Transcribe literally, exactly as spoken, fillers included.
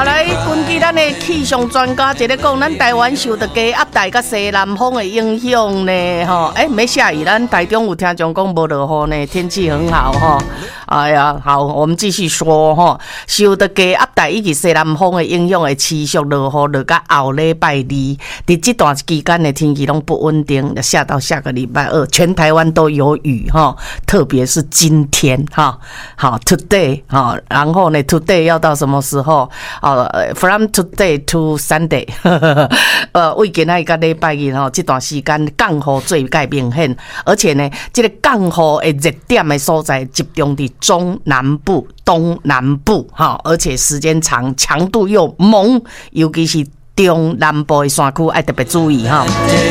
啊，来，根据咱的气象专家一个讲，咱台湾受到低压带甲西南风的影响呢，吼，哎、欸，没下雨，咱台中有听众讲无落雨呢，天气很好吼。哎呀，好，我们继续说吼，受到低压带以及西南风的影响，会持续落雨，落到后礼拜二。伫这段期间的天气拢不稳定，下到下个礼拜二，全台湾都有雨哈，特别是今天哈，好 today 哈，然后呢 today 要到什么时候？哦 ，from today to Sunday， 呃，为今仔个礼拜日吼，这段时间降雨最介明显，而且呢，这个降雨的热点的所在集中伫中南部、东南部哈，而且时间长，强度又猛，尤其是中南部的山区，要特别注意哈。